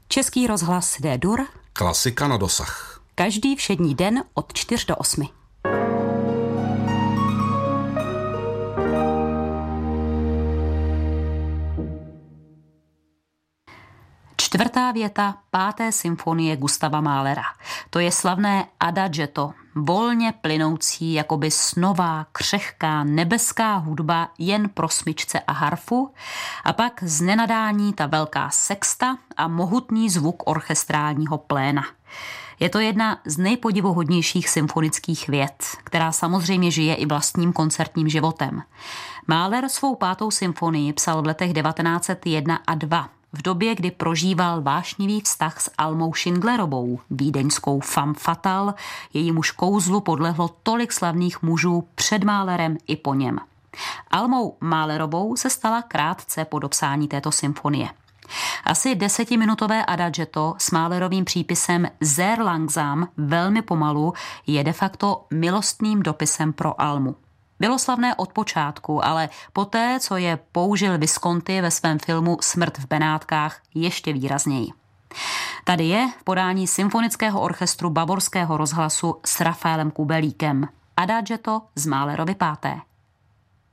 Český rozhlas D-dur. Klasika na dosah. Každý všední den od 4 do 8. Čtvrtá věta 5. symfonie Gustava Mahlera. To je slavné adagetto, volně plynoucí, jakoby snová, křehká, nebeská hudba jen pro smyčce a harfu, a pak z nenadání ta velká sexta a mohutný zvuk orchestrálního pléna. Je to jedna z nejpodivuhodnějších symfonických vět, která samozřejmě žije i vlastním koncertním životem. Mahler svou 5. symfonii psal v letech 1901 a 2, v době, kdy prožíval vášnivý vztah s Almou Schindlerovou, vídeňskou femme fatale, jejímuž kouzlu podlehlo tolik slavných mužů před Mahlerem i po něm. Almou Mahlerovou se stala krátce po dopsání této symfonie. Asi 10minutové adagetto s Mahlerovým přípisem sehr langsam, velmi pomalu, je de facto milostným dopisem pro Almu. Bylo slavné od počátku, ale poté, co je použil Visconti ve svém filmu Smrt v Benátkách, ještě výrazněji. Tady je v podání symfonického orchestru Bavorského rozhlasu s Rafaelem Kubelíkem. Adagetto z Mahlerovy 5.